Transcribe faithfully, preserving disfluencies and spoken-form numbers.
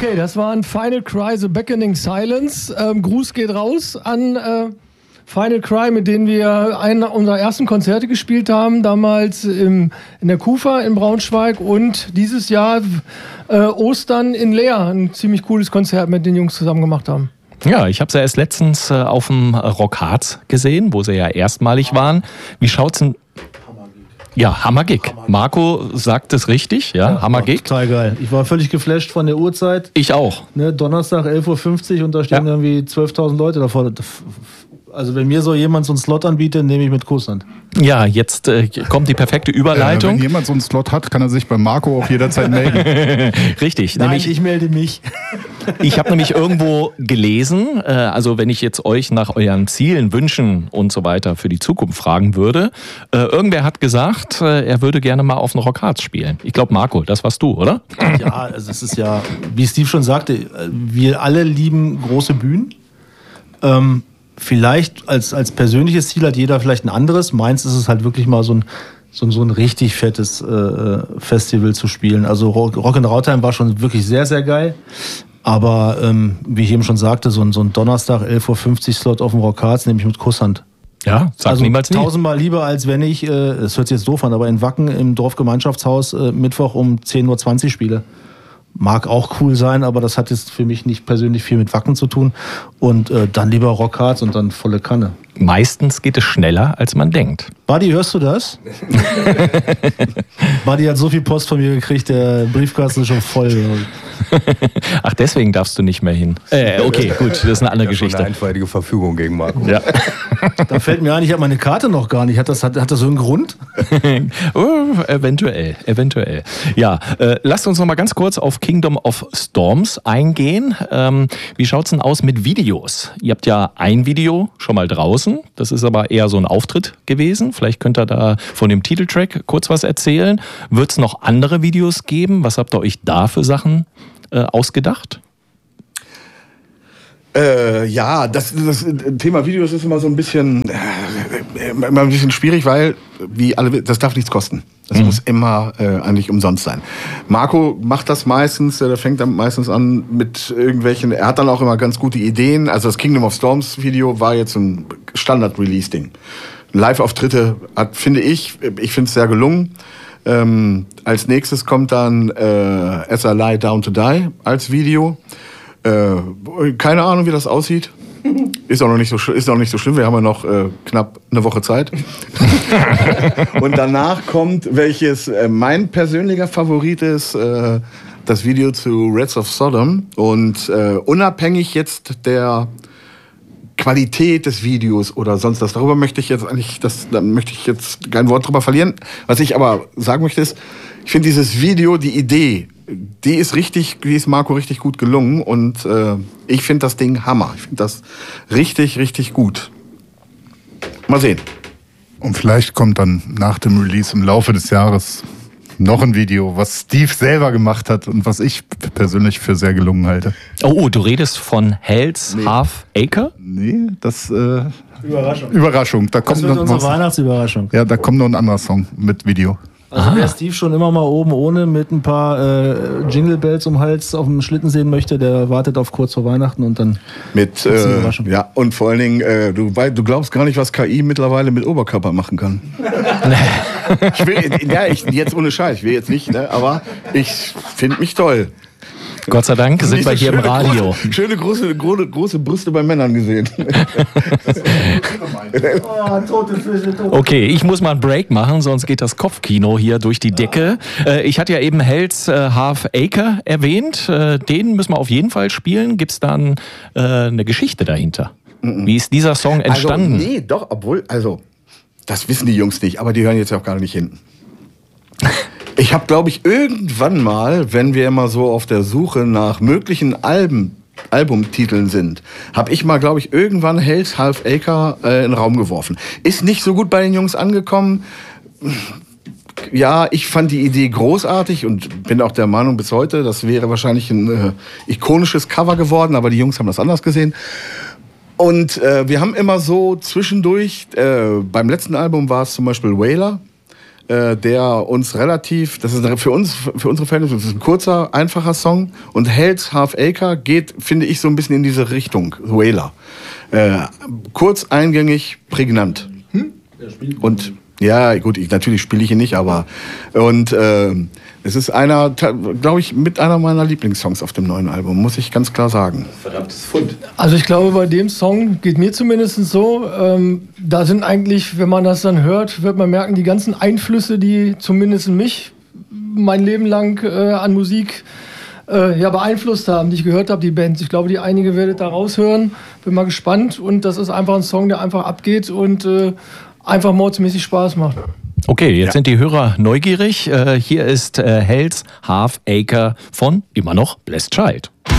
Okay, das war ein Final Cry, The Beckoning Silence. Ähm, Gruß geht raus an äh, Final Cry, mit denen wir einen unserer ersten Konzerte gespielt haben, damals im, in der Kufa in Braunschweig und dieses Jahr äh, Ostern in Leer, ein ziemlich cooles Konzert mit den Jungs zusammen gemacht haben. Ja, ich habe sie ja erst letztens äh, auf dem Rock Harz gesehen, wo sie ja erstmalig waren. Wie schaut's denn? Ja, Hammergig. Marco sagt es richtig, ja, ja Hammergig. Total geil. Ich war völlig geflasht von der Uhrzeit. Ich auch. Ne, Donnerstag elf Uhr fünfzig und da stehen ja. irgendwie zwölftausend Leute davor. Also wenn mir so jemand so einen Slot anbietet, nehme ich mit Kusshand. Ja, jetzt äh, kommt die perfekte Überleitung. Äh, wenn jemand so einen Slot hat, kann er sich bei Marco auch jederzeit melden. Richtig. Nein, nämlich, ich melde mich. Ich habe nämlich irgendwo gelesen, äh, also wenn ich jetzt euch nach euren Zielen, Wünschen und so weiter für die Zukunft fragen würde, äh, irgendwer hat gesagt, äh, er würde gerne mal auf den Rock Harz spielen. Ich glaube, Marco, das warst du, oder? Ja, also es ist ja, wie Steve schon sagte, wir alle lieben große Bühnen. Ähm, Vielleicht als, als persönliches Ziel hat jeder vielleicht ein anderes. Meins ist es halt wirklich mal so ein, so ein, so ein richtig fettes äh, Festival zu spielen. Also Rock, Rock in Rautheim war schon wirklich sehr, sehr geil. Aber ähm, wie ich eben schon sagte, so ein, so ein Donnerstag elf Uhr fünfzig Slot auf dem Rock Harz nehme ich mit Kusshand. Ja, sag also niemals nie. Tausendmal lieber, als wenn ich, es äh, hört sich jetzt doof an, aber in Wacken im Dorfgemeinschaftshaus äh, Mittwoch um zehn Uhr zwanzig spiele. Mag auch cool sein, aber das hat jetzt für mich nicht persönlich viel mit Wacken zu tun. Und äh, dann lieber Rock Harz und dann volle Kanne. Meistens geht es schneller, als man denkt. Buddy, hörst du das? Buddy hat so viel Post von mir gekriegt, der Briefkasten ist schon voll. Ach, deswegen darfst du nicht mehr hin. Äh, okay, gut, das ist eine andere ja, Geschichte. Eine einstweilige Verfügung gegen Marco. Ja. Da fällt mir ein, ich habe meine Karte noch gar nicht. Hat das, hat, hat das so einen Grund? oh, eventuell, eventuell. Ja, äh, lasst uns noch mal ganz kurz auf Kingdom of Storms eingehen. Ähm, wie schaut's denn aus mit Videos? Ihr habt ja ein Video schon mal draußen. Das ist aber eher so ein Auftritt gewesen. Vielleicht könnt ihr da von dem Titeltrack kurz was erzählen. Wird es noch andere Videos geben? Was habt ihr euch da für Sachen äh, ausgedacht? Äh, ja, das, das Thema Videos ist immer so ein bisschen, äh, immer ein bisschen schwierig, weil wie alle, das darf nichts kosten. Das mhm. muss immer äh, eigentlich umsonst sein. Marco macht das meistens, der fängt dann meistens an mit irgendwelchen, er hat dann auch immer ganz gute Ideen. Also das Kingdom of Storms Video war jetzt ein Standard-Release-Ding. Live-Auftritte hat, finde ich, ich finde es sehr gelungen. Ähm, als nächstes kommt dann äh, As I Lie Down to Die als Video. Äh, keine Ahnung, wie das aussieht. Ist auch noch nicht so, ist auch nicht so schlimm. Wir haben ja noch äh, knapp eine Woche Zeit. Und danach kommt, welches äh, mein persönlicher Favorit ist, äh, das Video zu Reds of Sodom. Und äh, unabhängig jetzt der Qualität des Videos oder sonst was, darüber möchte ich jetzt eigentlich, das, da möchte ich jetzt kein Wort drüber verlieren. Was ich aber sagen möchte ist, ich finde dieses Video, die Idee, die ist richtig, die ist Marco richtig gut gelungen und äh, ich finde das Ding Hammer. Ich finde das richtig, richtig gut. Mal sehen. Und vielleicht kommt dann nach dem Release im Laufe des Jahres noch ein Video, was Steve selber gemacht hat und was ich persönlich für sehr gelungen halte. Oh, oh du redest von Hell's nee. Half Acre? Nee, das äh, Überraschung. Überraschung. Da kommt das wird noch unsere was. Weihnachtsüberraschung. Ja, da kommt noch ein anderer Song mit Video. Also wer Steve schon immer mal oben ohne mit ein paar äh, Jingle Bells um den Hals auf dem Schlitten sehen möchte, der wartet auf kurz vor Weihnachten und dann mit äh, ja und vor allen Dingen äh, du, du glaubst gar nicht, was K I mittlerweile mit Oberkörper machen kann. ich will, ja, ich, jetzt ohne Scheiß, ich will jetzt nicht, ne, aber ich finde mich toll. Gott sei Dank sind wir hier im Radio. Große, schöne große, große, große Brüste bei Männern gesehen. Oh, tote Fische, tote. Okay, ich muss mal einen Break machen, sonst geht das Kopfkino hier durch die Decke. Äh, ich hatte ja eben Hell's äh, Half Acre erwähnt. Äh, den müssen wir auf jeden Fall spielen. Gibt es dann äh, eine Geschichte dahinter? Mhm. Wie ist dieser Song entstanden? Also, nee, doch, obwohl, also, das wissen die Jungs nicht, aber die hören jetzt auch gar nicht hin. Ich habe, glaube ich, irgendwann mal, wenn wir immer so auf der Suche nach möglichen Alben, Albumtiteln sind, habe ich mal, glaube ich, irgendwann Hell's Half Acre äh, in den Raum geworfen. Ist nicht so gut bei den Jungs angekommen. Ja, ich fand die Idee großartig und bin auch der Meinung bis heute, das wäre wahrscheinlich ein äh, ikonisches Cover geworden, aber die Jungs haben das anders gesehen. Und äh, wir haben immer so zwischendurch, äh, beim letzten Album war es zum Beispiel Wailer, äh, der uns relativ, das ist für uns, für unsere Verhältnisse, das ist ein kurzer, einfacher Song und Hells Half Acre geht, finde ich, so ein bisschen in diese Richtung, Wailer. Äh, kurz, eingängig, prägnant. Hm? Und ja, gut, ich, natürlich spiele ich ihn nicht, aber und äh, es ist einer, glaube ich, mit einer meiner Lieblingssongs auf dem neuen Album, muss ich ganz klar sagen. Verdammtes Fund. Also ich glaube, bei dem Song geht mir zumindest so, ähm, da sind eigentlich, wenn man das dann hört, wird man merken, die ganzen Einflüsse, die zumindest mich mein Leben lang äh, an Musik äh, ja, beeinflusst haben, die ich gehört habe, die Bands. Ich glaube, die einige werdet da raushören. Bin mal gespannt und das ist einfach ein Song, der einfach abgeht und äh, einfach mordsmäßig Spaß macht. Okay, jetzt Ja. sind die Hörer neugierig. Äh, hier ist äh, Hells Half Acre von immer noch Blessed Child.